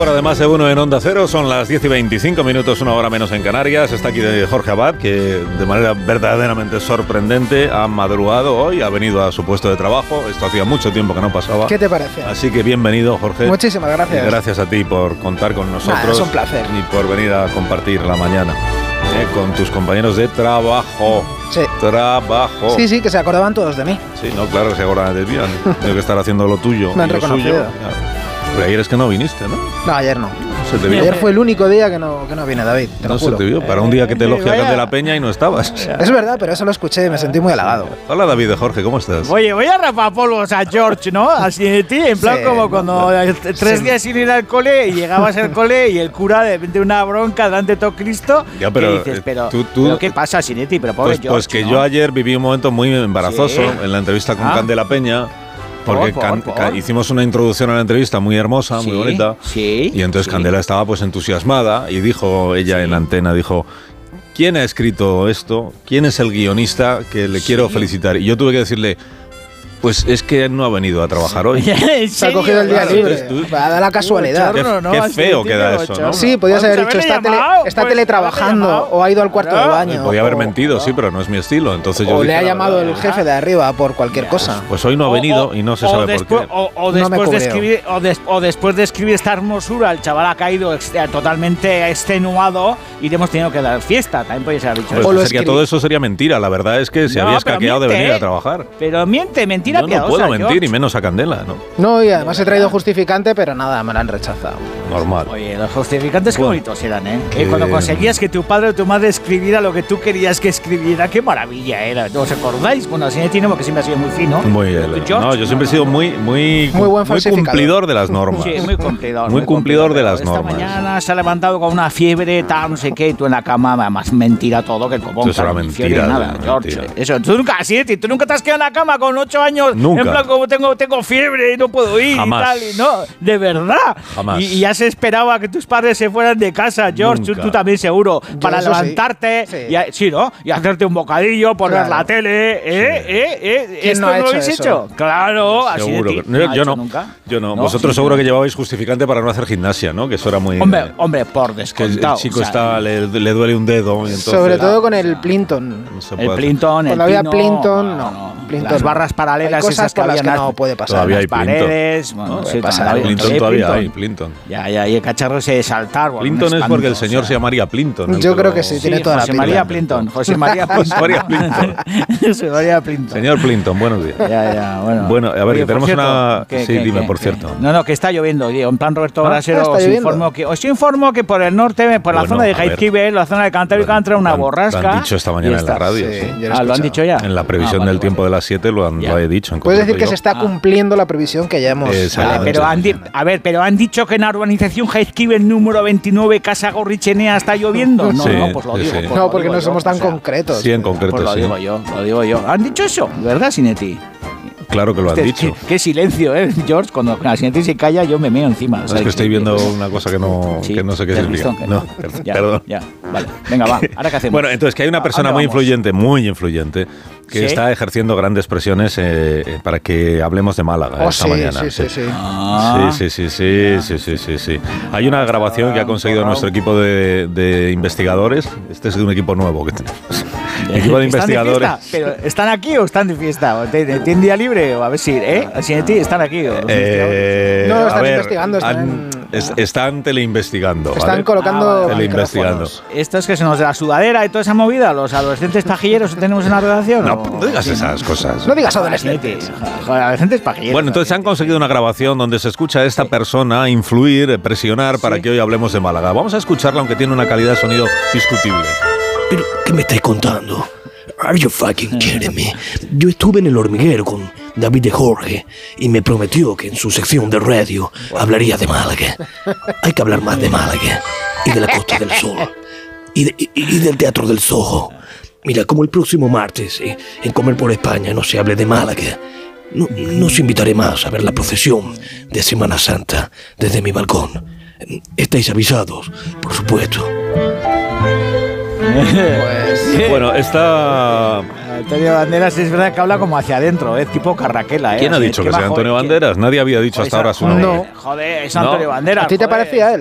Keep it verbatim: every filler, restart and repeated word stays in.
Además de uno en Onda Cero, son las diez y veinticinco minutos, una hora menos en Canarias. Está aquí Jorge Abad, que de manera verdaderamente sorprendente ha madrugado hoy, ha venido a su puesto de trabajo. Esto hacía mucho tiempo que no pasaba. ¿Qué te parece? Así que bienvenido, Jorge. Muchísimas gracias. Y gracias a ti por contar con nosotros. Nah, es un placer. Y por venir a compartir la mañana eh, con tus compañeros de trabajo. Sí. Trabajo. Sí, sí, que se acordaban todos de mí. Sí, no, claro que se acordaban de ti. Tengo que estar haciendo lo tuyo. Me han y lo reconocido. suyo. Pero ayer es que no viniste, ¿no? No, ayer no. No se te vio. Ayer fue el único día que no, que no vine, David. Te No lo se juro. te vio. Para un día que te elogia vaya. Candela Peña y no estabas. Es verdad, pero eso lo escuché y me sentí muy halagado. Hola, David de Jorge, ¿cómo estás? Oye, voy a rapar polvos a George, ¿no? Así de ti, en plan Sí. como cuando tres Sí. días sin ir al cole y llegabas al cole y el cura de, de una bronca delante de todo Cristo. Ya, pero, y dices, eh, pero, tú- tú- ¿pero ¿qué pasa, Sinetti? Pero pobre Pues, George, pues que ¿no? yo ayer viví un momento muy embarazoso Sí. en la entrevista con Ah. Candela Peña. Porque Por, Can- por, Ca- por. hicimos una introducción a la entrevista muy hermosa, muy Sí, bonita. sí, Y entonces sí. Candela estaba pues entusiasmada y dijo ella Sí. en la antena, dijo, ¿quién ha escrito esto? ¿Quién es el guionista que le Sí. quiero felicitar? Y yo tuve que decirle, pues es que no ha venido a trabajar hoy. ¿En Se ha serio? cogido el día Claro, libre. entonces tú- Va a dar la casualidad. Qué- Bochorno, ¿no? qué Así feo de queda tío, eso, ¿no? bochorno. Sí, podías Pues haber dicho, haberle está, tele, llamado, está pues, teletrabajando haberle llamado. o ha ido al cuarto Claro. de baño. Podía haber o- mentido, sí, pero no es mi estilo. Entonces yo O le dije ha la llamado verdad. el jefe de arriba por cualquier cosa. Pues hoy no ha O- venido o- y no se o sabe por después, qué. O, o No me después de cubreo. escribir, o, des- o después de escribir esta hermosura, el chaval ha caído ex- eh, totalmente extenuado y le hemos tenido que dar fiesta. También podría haber dicho Pues O eso. lo sería, escribí- todo eso sería mentira. La verdad es que se No, había pero escaqueado de miente, venir a ¿eh? trabajar. Pero miente, mentira Yo no piadosa, puedo mentir, George. y menos a Candela, ¿no? No, y además he traído justificante, pero nada, me lo han rechazado. Normal. Oye, los justificantes qué Bueno, bonitos eran, ¿eh? que- Eh, Cuando conseguías que tu padre o tu madre escribiera lo que tú querías que escribiera, qué maravilla era. ¿Os acordáis? Bueno, así tiene porque siempre ha sido muy fino. Muy, ¿Tú, eh, George? no, yo siempre he sido muy, muy, Muy buen falsificador. cumplidor de las normas. Sí, muy cumplidor. Muy cumplidor de las Esta normas. mañana se ha levantado con una fiebre, tal, no sé qué, y tú en la cama, más mentira todo, que el copón. Eso era claro, ni mentira, fiebre, nada, mentira. George. Eso, tú nunca, así, tú nunca te has quedado en la cama con ocho años, Nunca. en plan como tengo, tengo fiebre y no puedo ir Jamás. y tal, y no, de verdad. Jamás. Y, y ya se esperaba que tus padres se fueran de casa, George, tú, Nunca. tú también seguro, para eso sí. levantarte, Sí. y, a- sí, ¿no? Y hacerte un bocadillo, poner Claro. la tele, ¿eh? ¿Eh? ¿Eh? ¿Quién ¿Esto no ha lo hecho habéis eso? hecho? Claro, así de Seguro ti. que- ¿No yo, ha yo hecho no. nunca? Yo no. No, Vosotros sí, seguro no. que llevabais justificante para no hacer gimnasia, ¿no? Que eso era muy. Hombre, hombre, por que el descontado. chico o sea, está, le, le duele un dedo. Y entonces, Sobre todo con el Plinton. no se El puede hacer. Plinton, el Cuando había pino, Plinton, no. Plinton Las no. barras paralelas Hay cosas esas que por las habían que no las- puede pasar. Todavía hay las paredes, bueno, No sí, puede pasar. todavía- Plinton todavía todavía Plinton. hay, Plinton. Ya, ya, y el cacharro ese de saltar. bueno, Plinton un es porque el espanto, señor o se sea. llamaría Plinton. ¿no? Yo creo que Pero- sí, tiene toda la José pinta. María Plinton. José María Plinton. José María Plinton. José María Plinton. Señor Plinton, buenos días. Ya, ya, bueno. Bueno, a ver, Oye, que por tenemos cierto, una- que- sí, que- dime, que- por que- cierto. No, no, que está lloviendo, tío. En plan Roberto Ah, Brasero, está os lloviendo. informo que os informo que por el norte, por la Bueno, zona de a ver. Jaizkibel, la zona de Cantabria, Lo han- entra una lo han- borrasca. Lo han dicho esta mañana y en la está- radio. Sí, sí. yo lo he Ah, ¿lo han escuchado. dicho ya? En la previsión Ah, vale, del vale. tiempo de las siete lo, han, Ya. lo he dicho. en Puedes decir concreto que yo. se está Ah. cumpliendo la previsión que ya hemos. Exacto. Vale, pero han di- a ver, pero han dicho que en la urbanización Jaizkibel número veintinueve, Casa Gorrichenea, está lloviendo. No, Sí, no, pues lo sí, digo. sí. pues No, lo porque digo no yo, somos tan o sea, concretos. Sí, en concreto, Pues lo sí. digo yo, lo digo yo. ¿Han dicho eso? ¿Verdad, Sinetti? Claro que lo han Qué- dicho. Qué, qué silencio, ¿eh, George? Cuando la Sinetti se calla, yo me meo encima. Es que estoy viendo una cosa que no, Sí, que no sé qué del significa. listón, que No, no. Ya, perdón. ya, vale. Venga, va. ¿Ahora qué hacemos? Bueno, entonces que hay una ¿A persona dónde muy vamos? influyente, muy influyente, que ¿Sí? está ejerciendo grandes presiones eh, eh, para que hablemos de Málaga Oh, esta sí, mañana. sí, sí, sí. Ah, Sí, sí, sí, sí, sí, sí, sí, sí. Hay una grabación que ha conseguido nuestro equipo de, de investigadores. Este es de un equipo nuevo que tenemos. El equipo de ¿Están investigadores. fiesta? ¿Pero están aquí o están de fiesta? ¿O te- te- ¿Tienen día libre? O a ver si, ¿eh? Sinetti, ¿están aquí? ¿O los Eh, No, a están ver, investigando, están han- en- es- están teleinvestigando. Están ¿vale? colocando. Ah, vale. Teleinvestigando. micrófonos. ¿Estos que se nos de la sudadera y toda esa movida? ¿Los adolescentes pajilleros que tenemos en la redacción? No, ¿O- no digas esas cosas. No digas Joder, adolescentes. Sinetti, joder, adolescentes pajilleros. Bueno, entonces han conseguido una grabación donde se escucha a esta persona influir, eh, presionar para Sí. que hoy hablemos de Málaga. Vamos a escucharla, aunque tiene una calidad de sonido discutible. ¿Pero qué me estáis contando? Are you fucking kidding me? Yo estuve en El Hormiguero con David de Jorge y me prometió que en su sección de radio hablaría de Málaga. Hay que hablar más de Málaga y de la Costa del Sol y, de- y- y del Teatro del Soho. Mira, como el próximo martes eh, en Comer por España no se hable de Málaga, no, no os invitaré más a ver la procesión de Semana Santa desde mi balcón. Estáis avisados, por supuesto. Pues. Bueno, esta, Antonio Banderas es verdad que habla como hacia adentro, ¿eh? Tipo Carraquela. ¿eh? ¿Quién ha Así, dicho qué que sea bajo, Antonio ¿quién? Banderas? Nadie había dicho Joder, hasta ahora su joder, nombre. No. Joder, es No. Antonio Banderas. ¿A ti te joder. parecía él?